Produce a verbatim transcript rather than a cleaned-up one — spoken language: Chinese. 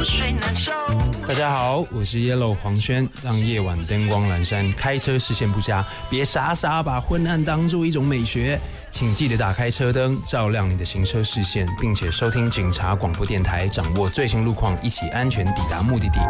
水难收。 大家好，我是 Yellow 黄轩，让夜晚灯光阑珊，开车视线不佳，别傻傻把昏暗当作一种美学，请记得打开车灯，照亮你的行车视线，并且收听警察广播电台，掌握最新路况，一起安全抵达目的地。